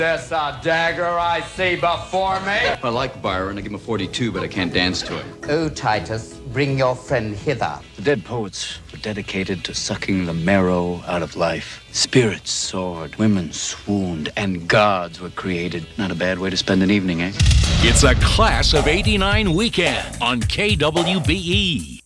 This a dagger I see before me. I like Byron. I give him a 42, but I can't dance to it. Oh, Titus, bring your friend hither. The dead poets were dedicated to sucking the marrow out of life. Spirits soared, women swooned, and gods were created. Not a bad way to spend an evening, eh? It's a Class of '89 weekend on KWBE.